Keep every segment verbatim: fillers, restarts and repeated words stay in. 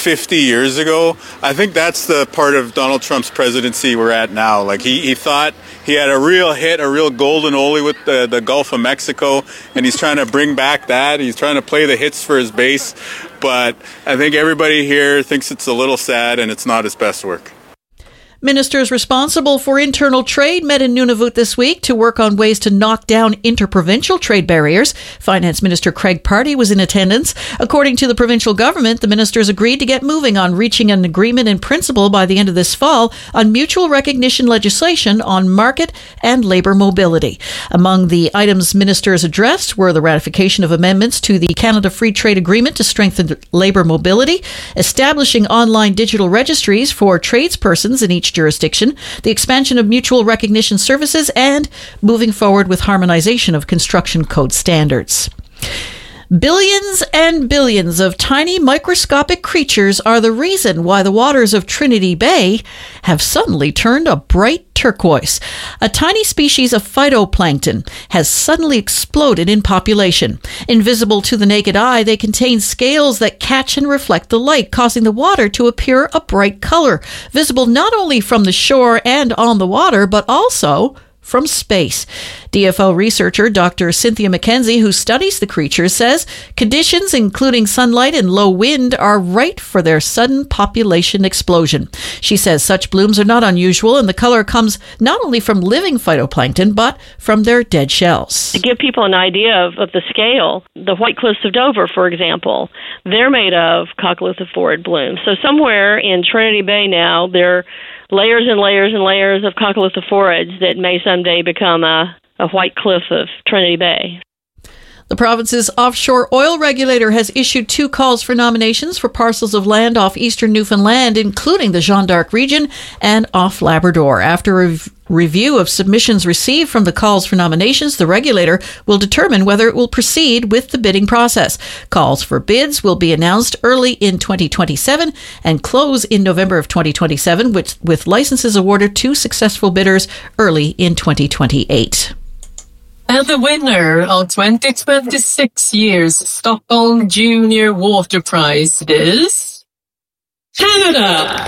fifty years ago. I think that's the part of Donald Trump's presidency we're at now. Like he, he thought he had a real hit, a real golden oldie with the, the Gulf of Mexico, and he's trying to bring back that. He's trying to play the hits for his base, but I think everybody here thinks it's a little sad and it's not his best work. Ministers responsible for internal trade met in Nunavut this week to work on ways to knock down interprovincial trade barriers. Finance Minister Craig Party was in attendance. According to the provincial government, the ministers agreed to get moving on reaching an agreement in principle by the end of this fall on mutual recognition legislation on market and labour mobility. Among the items ministers addressed were the ratification of amendments to the Canada Free Trade Agreement to strengthen labour mobility, establishing online digital registries for tradespersons in each jurisdiction, the expansion of mutual recognition services, and moving forward with harmonization of construction code standards. Billions and billions of tiny microscopic creatures are the reason why the waters of Trinity Bay have suddenly turned a bright turquoise. A tiny species of phytoplankton has suddenly exploded in population. Invisible to the naked eye, they contain scales that catch and reflect the light, causing the water to appear a bright color, visible not only from the shore and on the water, but also from space. D F O researcher Doctor Cynthia McKenzie, who studies the creatures, says conditions including sunlight and low wind are right for their sudden population explosion. She says such blooms are not unusual, and the color comes not only from living phytoplankton, but from their dead shells. To give people an idea of, of the scale, the White Cliffs of Dover, for example, they're made of coccolithophorid blooms. So somewhere in Trinity Bay now, they're layers and layers and layers of coccolithophorids that may someday become a, a white cliff of Trinity Bay. The province's offshore oil regulator has issued two calls for nominations for parcels of land off eastern Newfoundland, including the Jeanne d'Arc region and off Labrador. After a rev- review of submissions received from the calls for nominations, the regulator will determine whether it will proceed with the bidding process. Calls for bids will be announced early in twenty twenty-seven and close in November of twenty twenty-seven, with, with licenses awarded to successful bidders early in twenty twenty-eight. And the winner of twenty twenty-six year's Stockholm Junior Water Prize is Canada!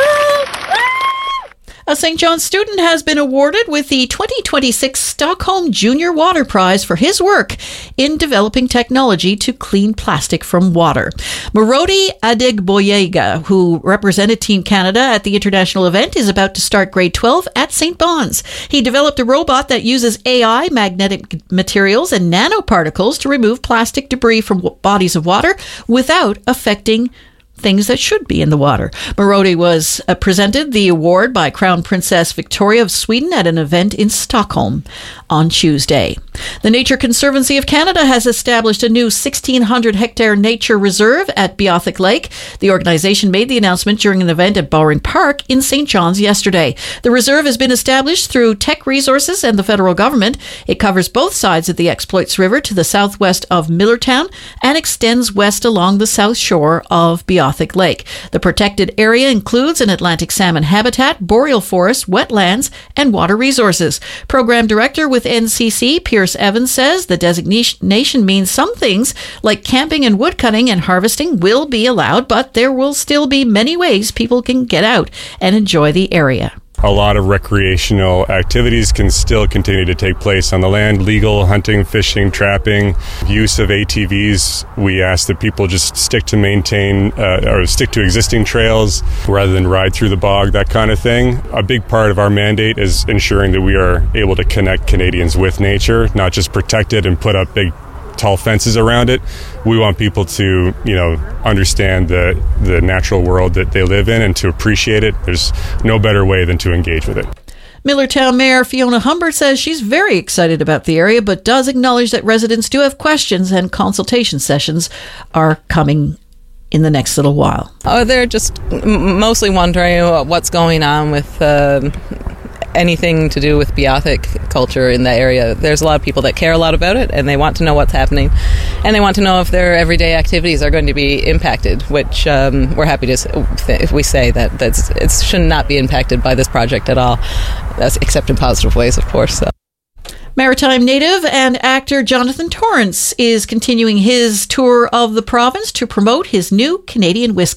A Saint John's student has been awarded with the twenty twenty-six Stockholm Junior Water Prize for his work in developing technology to clean plastic from water. Marodi Adegboyega, who represented Team Canada at the international event, is about to start grade twelve at Saint Bon's. He developed a robot that uses A I, magnetic materials, and nanoparticles to remove plastic debris from bodies of water without affecting things that should be in the water. Marodi was uh, presented the award by Crown Princess Victoria of Sweden at an event in Stockholm on Tuesday. The Nature Conservancy of Canada has established a new sixteen hundred hectare nature reserve at Beothic Lake. The organization made the announcement during an event at Bowring Park in Saint John's yesterday. The reserve has been established through Teck Resources and the federal government. It covers both sides of the Exploits River to the southwest of Millertown and extends west along the south shore of Beothic Lake. The protected area includes an Atlantic salmon habitat, boreal forest, wetlands, and water resources. Program Director with N C C, Pierce Evans, says the designation means some things like camping and woodcutting and harvesting will be allowed, but there will still be many ways people can get out and enjoy the area. A lot of recreational activities can still continue to take place on the land. Legal hunting, fishing, trapping, use of A T Vs. We ask that people just stick to maintain uh, or stick to existing trails rather than ride through the bog, that kind of thing. A big part of our mandate is ensuring that we are able to connect Canadians with nature, not just protect it and put up big tall fences around it. We want people to, you know, understand the the natural world that they live in and to appreciate it. There's no better way than to engage with it. Millertown Mayor Fiona Humbert says she's very excited about the area, but does acknowledge that residents do have questions and consultation sessions are coming in the next little while. Oh, they're just mostly wondering what's going on with uh, anything to do with Beothic culture in the area. There's a lot of people that care a lot about it, and they want to know what's happening, and they want to know if their everyday activities are going to be impacted, which um, we're happy to if we say that that's, it should not be impacted by this project at all, that's, except in positive ways, of course. So. Maritime native and actor Jonathan Torrance is continuing his tour of the province to promote his new Canadian whiskey.